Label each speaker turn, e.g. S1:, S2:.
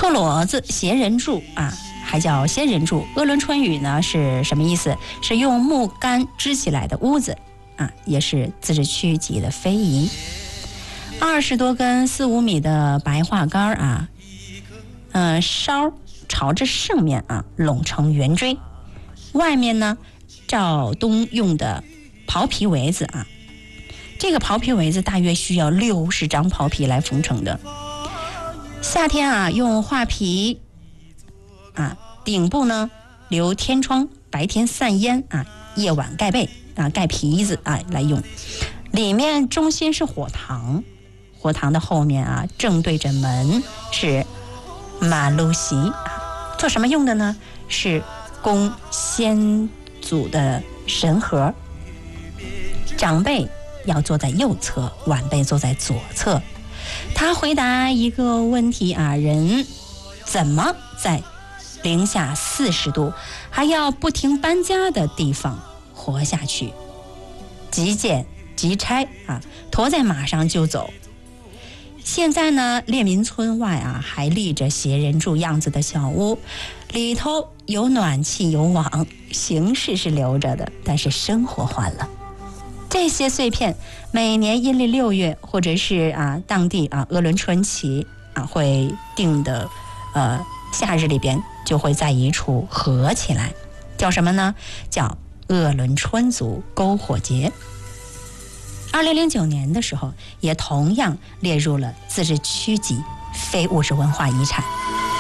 S1: 错骡子、斜人柱啊，还叫仙人柱。鄂伦春语呢是什么意思？是用木杆支起来的屋子啊，也是自治区级的非遗。20多根4、5米的白桦杆啊，梢朝着正面啊拢成圆锥，外面呢照东用的刨皮围子啊，这个刨皮围子大约需要60张刨皮来缝成的。夏天啊用桦皮啊，顶部呢留天窗，白天散烟啊，夜晚盖被啊，盖皮子啊来用。里面中心是火塘，火塘的后面啊正对着门是马路席啊，做什么用的呢？是供先祖的神盒。长辈要坐在右侧，晚辈坐在左侧。他回答一个问题啊，人怎么在零下40度还要不停搬家的地方活下去？急建急拆啊，驮在马上就走。现在呢，列民村外啊还立着斜人柱样子的小屋，里头有暖气有网，形式是留着的，但是生活换了。这些碎片每年阴历6月或者是当地鄂伦春期会定的夏日里边就会在一处合起来，叫什么呢？叫鄂伦春族篝火节。2009年的时候也同样列入了自治区级非物质文化遗产。